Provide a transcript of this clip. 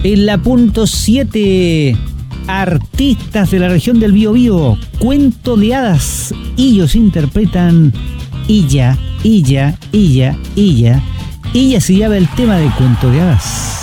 En la punto 7, artistas de la región del Biobío, cuento de hadas. Ellos interpretan Illa se llama el tema de Cuento de Hadas.